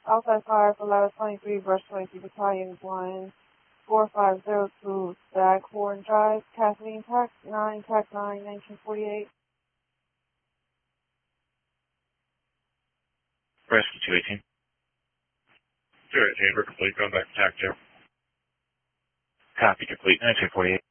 Alpha 5, Allow 23, Brush 23 Battalion 1, 4502 Staghorn Drive, Kathleen, TAC 9, 1948. Rescue 218. 218, we're complete. Going back to TAC 2. Copy, complete. 1948.